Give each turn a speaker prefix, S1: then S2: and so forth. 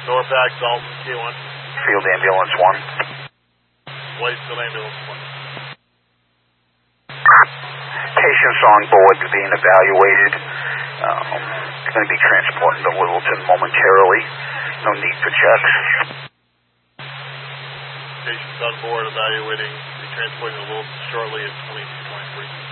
S1: Norpac, Dalton, K1.
S2: Field Ambulance 1.
S1: White Field Ambulance 1.
S2: Patients on board being evaluated. Going to be transported to Littleton momentarily. No need for checks.
S1: Patients on board evaluating. Be transported to Littleton shortly at 22:23.